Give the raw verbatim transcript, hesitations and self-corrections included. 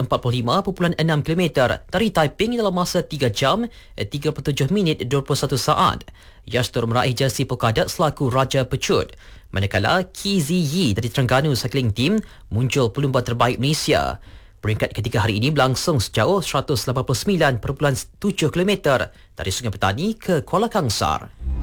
empat puluh lima perpuluhan enam kilometer dari Taiping dalam masa tiga jam, tiga puluh tujuh minit dua puluh satu saat. Yash turut meraih jersey Polkadot selaku Raja Pecut. Manakala Qi Ziyi dari Terengganu Cycling Team muncul pelumba terbaik Malaysia. Peringkat ketiga hari ini berlangsung sejauh seratus lapan puluh sembilan perpuluhan tujuh kilometer dari Sungai Petani ke Kuala Kangsar.